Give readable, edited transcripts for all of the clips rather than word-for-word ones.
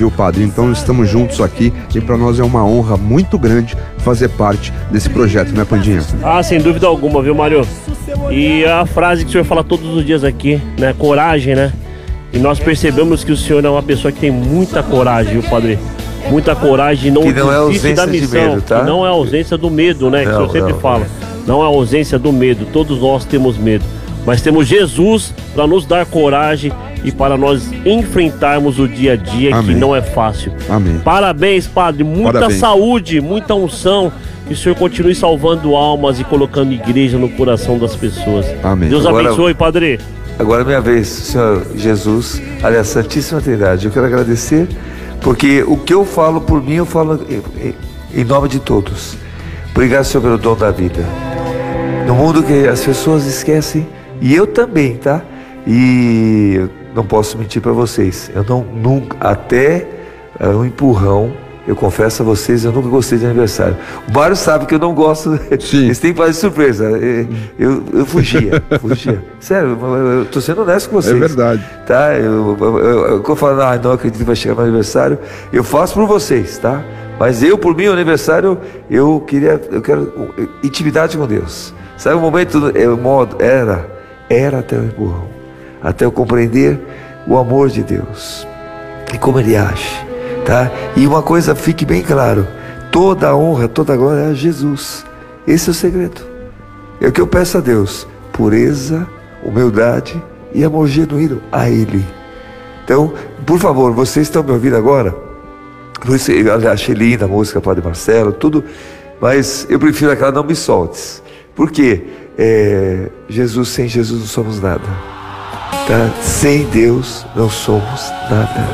viu, padre? Então estamos juntos aqui e para nós é uma honra muito grande fazer parte desse projeto, né, Pandinha? Ah, sem dúvida alguma, viu, Mário? E a frase que o senhor fala todos os dias aqui, né? Coragem, né? E nós percebemos que o senhor é uma pessoa que tem muita coragem, viu, padre? Muita coragem, não desiste da missão, de medo, tá? Que não é a ausência do medo, né? Que o senhor sempre fala. Não é a ausência do medo, todos nós temos medo. Mas temos Jesus para nos dar coragem e para nós enfrentarmos o dia a dia. Amém. Que não é fácil. Amém. Parabéns, padre. Muita saúde, muita unção. Que o Senhor continue salvando almas e colocando igreja no coração das pessoas. Amém. Deus abençoe, padre. Agora é minha vez, Senhor Jesus, aliás, Santíssima Trindade. Eu quero agradecer, porque o que eu falo por mim, eu falo em nome de todos. Obrigado, Senhor, pelo dom da vida. No mundo que as pessoas esquecem, e eu também, tá? E eu não posso mentir para vocês. Eu nunca, até um empurrão, eu confesso a vocês, eu nunca gostei de aniversário. O Mário sabe que eu não gosto. Sim. Eles têm que fazer surpresa. Eu fugia. Sério, eu tô sendo honesto com vocês. É verdade. Tá? Eu falo, não acredito que vai chegar meu aniversário. Eu faço por vocês, tá? Mas eu, por mim, o aniversário, eu quero intimidade com Deus. Sabe o momento, o modo, era até o empurrão, até eu compreender o amor de Deus e como Ele age, tá? E uma coisa fique bem claro: toda a honra, toda a glória é a Jesus. Esse é o segredo. É o que eu peço a Deus: pureza, humildade e amor genuíno a Ele. Então, por favor, vocês estão me ouvindo agora? Por isso, eu achei linda a música Padre Marcelo, tudo, mas eu prefiro aquela Não Me Soltes. Por quê? Jesus, sem Jesus não somos nada, tá? Sem Deus não somos nada.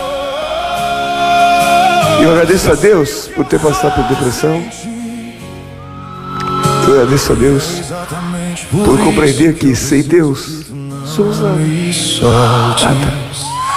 Eu agradeço a Deus por ter passado por depressão. Eu agradeço a Deus por compreender que sem Deus somos nada.